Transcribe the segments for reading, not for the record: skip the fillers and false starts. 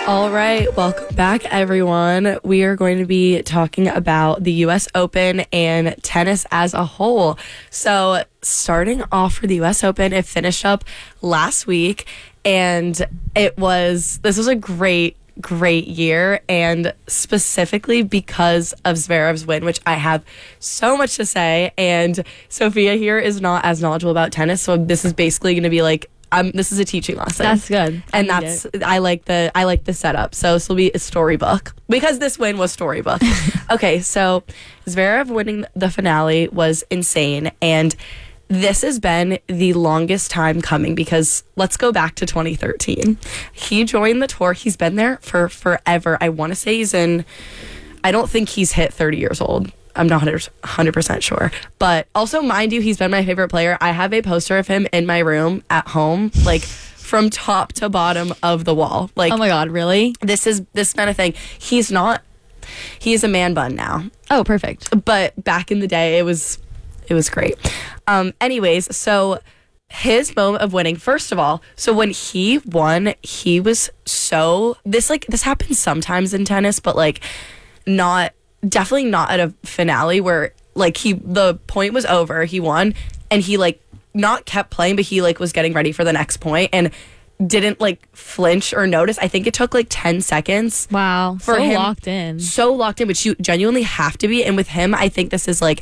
All right, welcome back, everyone. We are going to be talking about the U.S. Open and tennis as a whole. So, starting off for the U.S. Open, it finished up last week, and this was a great year, and specifically because of Zverev's win, which I have so much to say, and Sophia here is not as knowledgeable about tennis, so this is basically going to be like, this is a teaching lesson. That's good. And I like the setup. So this will be a storybook because this win was storybook. Okay, so Zverev winning the finale was insane, and this has been the longest time coming because let's go back to 2013. He joined the tour. He's been there for forever. I want to say I don't think he's hit 30 years old. I'm not 100% sure. But also, mind you, he's been my favorite player. I have a poster of him in my room at home, like from top to bottom of the wall. Like, oh my God, really? This been a thing. He is a man bun now. Oh, perfect. But back in the day, it was great. Anyways, so his moment of winning, first of all, so when he won, he was this happens sometimes in tennis, but like definitely not at a finale where like the point was over, he won, and he like not kept playing, but he like was getting ready for the next point and didn't like flinch or notice. I think it took like 10 seconds. Wow. For him, So locked in, which you genuinely have to be. And with him, I think this is like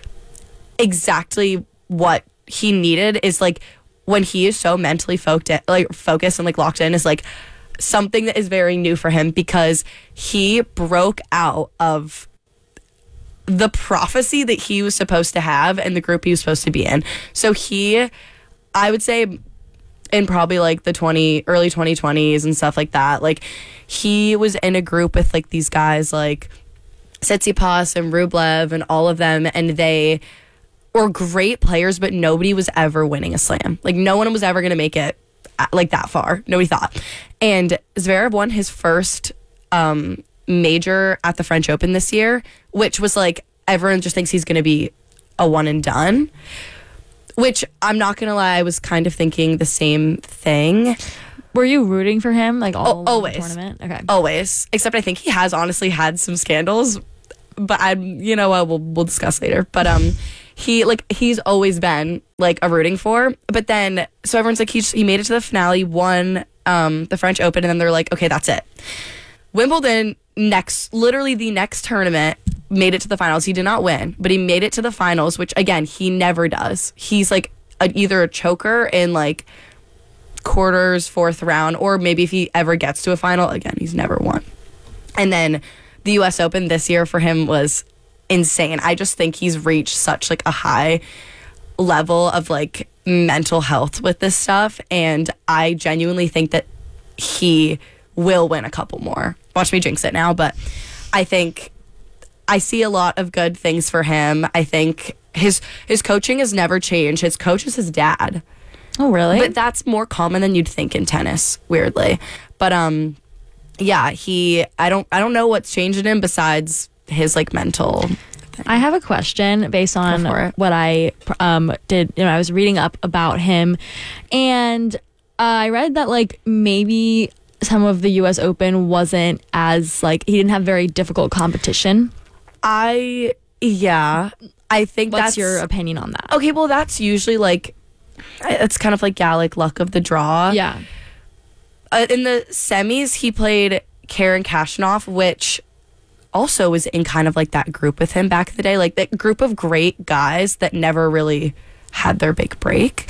exactly what he needed, is like when he is so mentally focused and like locked in, is like something that is very new for him because he broke out of the prophecy that he was supposed to have and the group he was supposed to be in. So I would say in probably like the early 2020s and stuff like that, like he was in a group with like these guys like Tsitsipas and Rublev and all of them, and they were great players, but nobody was ever winning a slam. Like no one was ever going to make it like that far. Nobody thought. And Zverev won his first major at the French Open this year, which was like everyone just thinks he's going to be a one and done, which I'm not going to lie, I was kind of thinking the same thing. Were you rooting for him like always? The tournament? Okay. Always. Except I think he has honestly had some scandals, but we'll discuss later. But he's always been like a rooting for. But then so everyone's like he made it to the finale, won the French Open, and then they're like, okay, that's it. Wimbledon literally the next tournament, made it to the finals. He did not win, but he made it to the finals, which again he never does. He's like either a choker in like quarters, fourth round, or maybe if he ever gets to a final, again he's never won. And then the US Open this year for him was insane. I just think he's reached such like a high level of like mental health with this stuff, and I genuinely think that he will win a couple more. Watch me jinx it now, but I think I see a lot of good things for him. I think his coaching has never changed. His coach is his dad. Oh, really? But that's more common than you'd think in tennis, weirdly. But yeah, I don't know what's changed in him besides his like mental thing. I have a question based on what I did. I was reading up about him, and I read that like maybe some of the U.S. Open wasn't as like he didn't have very difficult competition. I think What's your opinion on that? Okay, well that's usually like it's kind of like like luck of the draw. Yeah. In the semis, he played Karen Khachanov, which also was in kind of like that group with him back in the day, like that group of great guys that never really had their big break.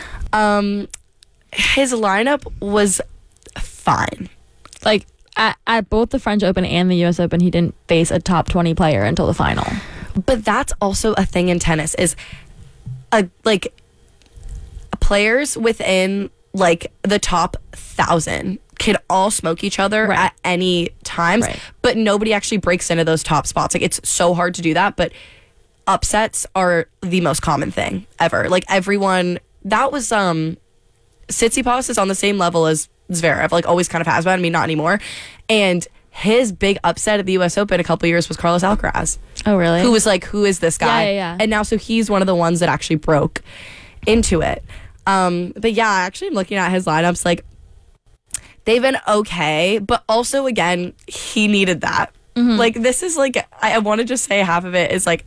His lineup was fine. Like at both the French Open and the US Open, he didn't face a top 20 player until the final. But that's also a thing in tennis, is like players within like the top 1,000 can all smoke each other at any times, but nobody actually breaks into those top spots. Like it's so hard to do that, but upsets are the most common thing ever. Like everyone, that was Tsitsipas is on the same level as Zverev, like always kind of has been. I mean, not anymore. And his big upset at the US Open a couple years was Carlos Alcaraz. Oh, really? Who was like, who is this guy? Yeah. And now, so he's one of the ones that actually broke into it. But yeah, actually I'm looking at his lineups, like they've been okay, but also again, he needed that. Like, this is like, I want to just say half of it is like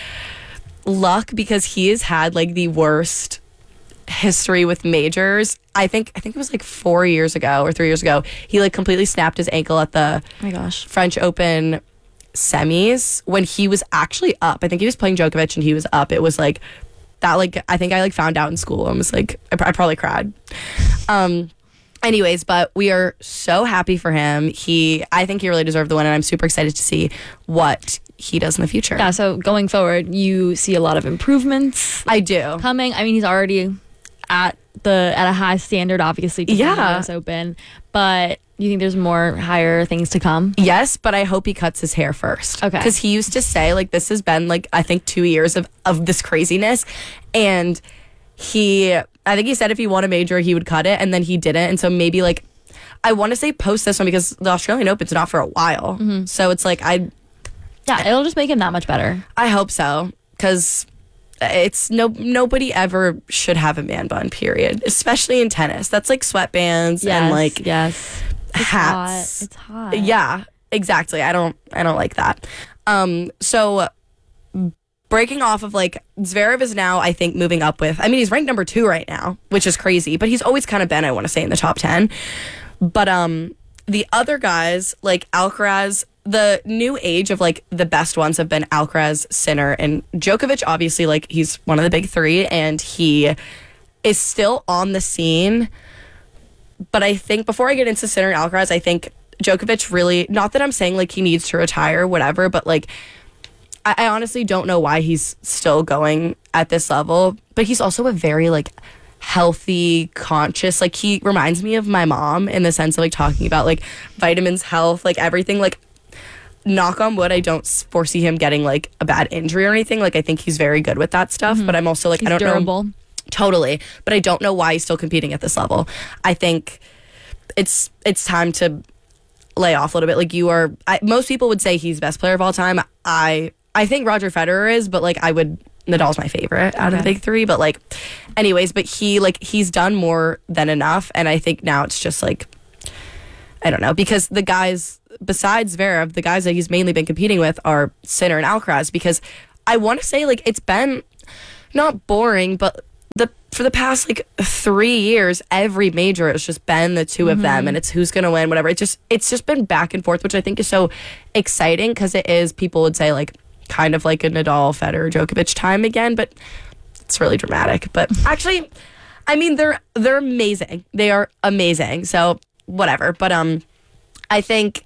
luck, because he has had like the worst history with majors. I think it was like 4 years ago or 3 years ago, he like completely snapped his ankle at the Oh my gosh. French Open semis when he was actually up. I think he was playing Djokovic and he was up. It was like that, like, I think I like found out in school and was like, I probably cried. Anyways, but we are so happy for him. I think he really deserved the win, and I'm super excited to see what he does in the future. Yeah, so going forward, you see a lot of improvements I do. coming. I mean, he's already at a high standard, obviously, to Yeah. the US Open, but you think there's more higher things to come? Yes, but I hope he cuts his hair first. Okay. Because he used to say, like, this has been, like, I think 2 years of this craziness. And I think he said if he won a major, he would cut it, and then he didn't. And so maybe, like, I want to say post this one, because the Australian Open's not for a while. So it's like, Yeah, it'll just make him that much better. I hope so. Because it's nobody ever should have a man bun, period. Especially in tennis. That's like sweatbands and, like, yes. hats. It's hot. Yeah, exactly. I don't like that. So breaking off of, like, Zverev is now, I think, moving up with, I mean, he's ranked number 2 right now, which is crazy, but he's always kind of been, I want to say, in the top 10. But the other guys, like Alcaraz, the new age of, like, the best ones have been Alcaraz, Sinner, and Djokovic. Obviously, like, he's one of the big 3, and he is still on the scene. But I think before I get into Sinner and Alcaraz, I think Djokovic really, not that I'm saying, like, he needs to retire, whatever, but, like, I honestly don't know why he's still going at this level. But he's also a very, like, healthy, conscious, like, he reminds me of my mom in the sense of, like, talking about, like, vitamins, health, like, everything. Like, knock on wood, I don't foresee him getting, like, a bad injury or anything. Like, I think he's very good with that stuff. But I'm also, like, He's I don't durable. know. Totally. But I don't know why he's still competing at this level. I think it's time to lay off a little bit. Like, most people would say he's best player of all time. I think Roger Federer is, but, like, Nadal's my favorite out of the big 3. But, like, anyways, but he's done more than enough. And I think now it's just, like, I don't know, because the guys, besides Zverev, the guys that he's mainly been competing with are Sinner and Alcaraz, because I want to say, like, it's been not boring, but for the past, like, 3 years, every major has just been the 2 of them, and it's who's going to win, whatever. It's just been back and forth, which I think is so exciting, because it is, people would say, like, kind of like a Nadal, Federer, Djokovic time again, but it's really dramatic. But actually, I mean, they're amazing. They are amazing. So whatever. But I think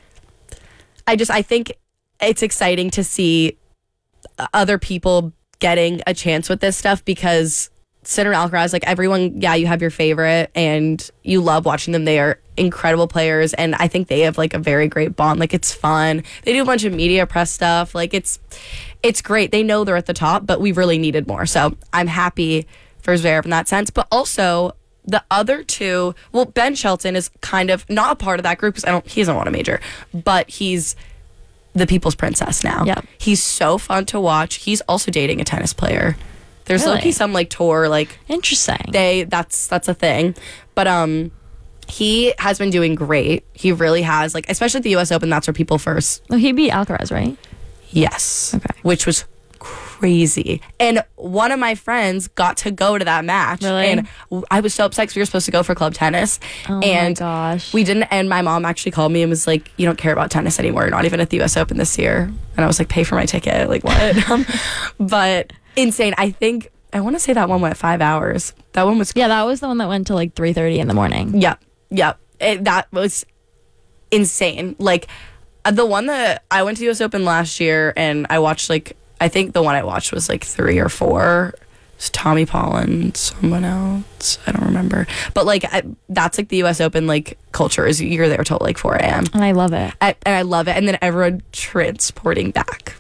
it's exciting to see other people getting a chance with this stuff, because Sinner, Alcaraz, like, everyone, yeah, you have your favorite and you love watching them. They are incredible players, and I think they have, like, a very great bond. Like, it's fun. They do a bunch of media press stuff. Like, it's great. They know they're at the top, but we really needed more. So I'm happy for Zverev in that sense. But also the other 2, well, Ben Shelton is kind of not a part of that group, because he doesn't want a major, but he's the people's princess now. Yeah. He's so fun to watch. He's also dating a tennis player. There's Really? low-key some, like, tour, like, Interesting. that's a thing. But he has been doing great. He really has, like, especially at the US Open, that's where people first. Well, he beat Alcaraz, right? Yes. Okay. Which was crazy. And one of my friends got to go to that match. Really? And I was so upset, because we were supposed to go for club tennis. Oh and my gosh. we didn't. And my mom actually called me and was like, "You don't care about tennis anymore. You're not even at the US Open this year." And I was like, "Pay for my ticket." Like, what? But insane. I want to say that one went 5 hours. That one was. Yeah, that was the one that went to, like, 3:30 in the morning. Yep. That was insane. Like, the one that I went to US Open last year, and I watched, like, I think the one I watched was, like, 3 or 4. It was Tommy Paul and someone else. I don't remember. But, like, that's, like, the US Open, like, culture is you're there till, like, 4 a.m. And I love it. And I love it. And then everyone transporting back.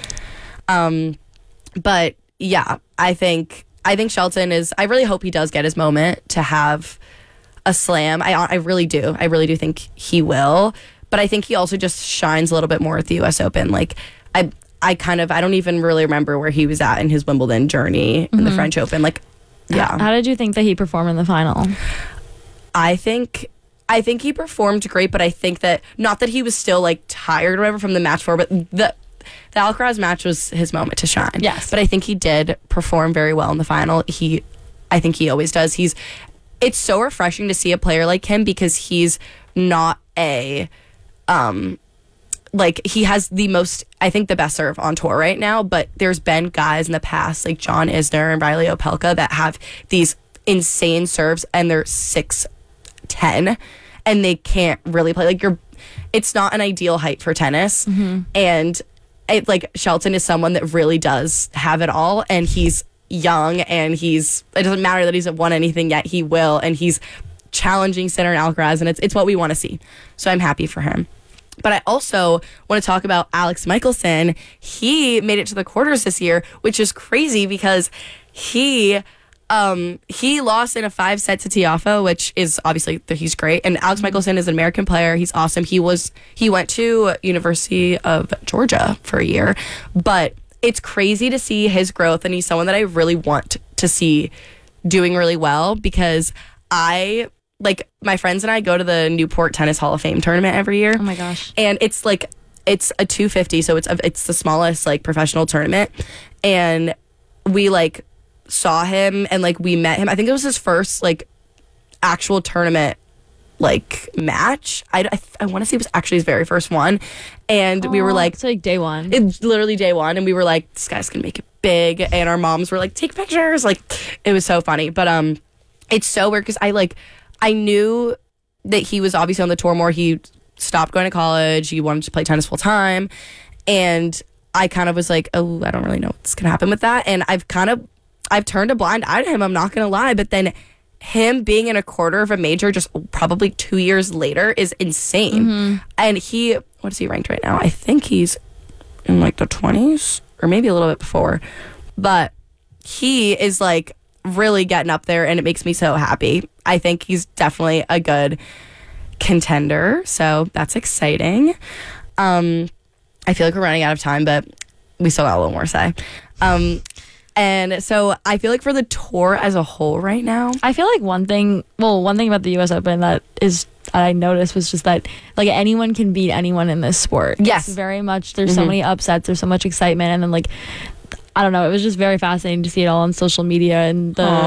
But yeah, I think Shelton is, I really hope he does get his moment to have a slam. I really do. I really do think he will. But I think he also just shines a little bit more at the US Open. Like, I don't even really remember where he was at in his Wimbledon journey in the French Open. Like, yeah. How did you think that he performed in the final? I think I think he performed great, but I think that, not that he was still like tired or whatever from the match floor, but the Alcaraz match was his moment to shine. Yes. But I think he did perform very well in the final. I think he always does. It's so refreshing to see a player like him, because he's not he has the best serve on tour right now, but there's been guys in the past like John Isner and Riley Opelka that have these insane serves, and they're 6'10", and they can't really play. Like, it's not an ideal height for tennis. And Shelton is someone that really does have it all, and he's young, and it doesn't matter that he hasn't won anything yet, he will, and he's challenging Sinner and Alcaraz, and it's what we want to see. So I'm happy for him. But I also want to talk about Alex Michelsen. He made it to the quarters this year, which is crazy because he lost in a 5-set to Tiafoe, which is obviously he's great. And Alex Michelsen is an American player. He's awesome. He went to University of Georgia for a year, but it's crazy to see his growth. And he's someone that I really want to see doing really well, because my friends and I go to the Newport Tennis Hall of Fame tournament every year. Oh my gosh. And it's a 250, so it's the smallest professional tournament. And we saw him, and we met him. I think it was his first actual tournament match. I want to say it was actually his very first one. And we were it's day one. It's literally day one, and we were like, this guy's gonna make it big. And our moms were like, take pictures. It was so funny. But it's so weird, because I knew that he was obviously on the tour more. He stopped going to college. He wanted to play tennis full time. And I kind of was like, oh, I don't really know what's going to happen with that. And I've turned a blind eye to him. I'm not going to lie. But then him being in a quarter of a major just probably 2 years later is insane. And what is he ranked right now? I think he's in the 20s or maybe a little bit before. But he is really getting up there, and it makes me so happy. I think he's definitely a good contender, so that's exciting. I feel like we're running out of time, but we still got a little more to say. And so I feel like for the tour as a whole right now, I feel like one thing about the US Open that I noticed was just that anyone can beat anyone in this sport. Yes. It's very much, there's so many upsets, there's so much excitement, and then I don't know, it was just very fascinating to see it all on social media, and the